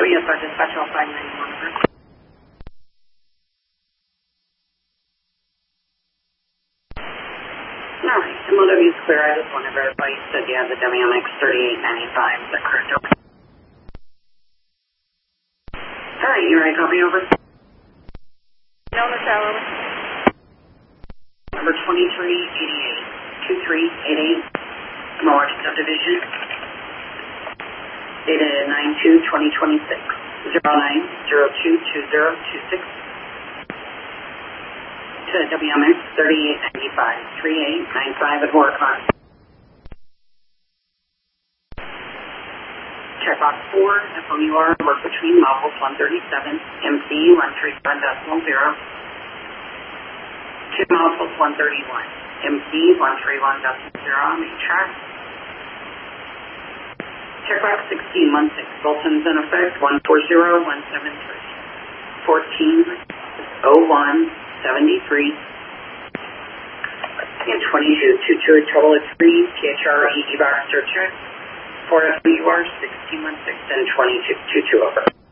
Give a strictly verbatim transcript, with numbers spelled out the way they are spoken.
yes, our dispatch all five ninety-one. All right, M O W is clear. I just want to verify you said you have the W M X thirty-eight ninety-five. Is that correct? Over. All right, you ready to copy over? No, Miss Allen. Number twenty-three eighty-eight, two three eight eight, Mohawk Subdivision, dated nine two twenty twenty-six, zero nine zero two two zero two six, to W M X thirty-eight ninety-five, three eight nine five at Horicon. Checkbox four, F O U R, work between levels one thirty-seven, M C one thirty-seven decimal zero, two multiples one thirty-one, M C one thirty-one decimal zero on the track. Checkbox sixteen, one six, Bolton's in effect, one four zero one seven three, fourteen oh one seventy-three, and twenty-two, two two, a total of three, T H R E E bar search check, four F U R sixteen one six, and twenty-two, two two over.